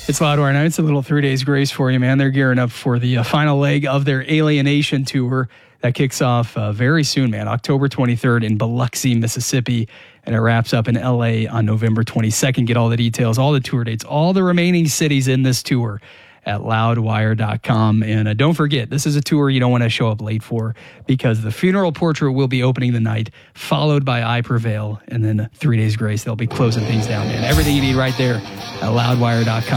It's Loudwire Nights, a little 3 days grace for you, man. They're gearing up for the final leg of their Alienation Tour that kicks off very soon, man. October 23rd in Biloxi, Mississippi, and it wraps up in LA on November 22nd. Get all the details, all the tour dates, all the remaining cities in this tour at loudwire.com. And don't forget, this is a tour you don't want to show up late for, because the Funeral Portrait will be opening the night, followed by I Prevail, and then 3 days grace. They'll be closing things down, man. Everything you need right there at loudwire.com.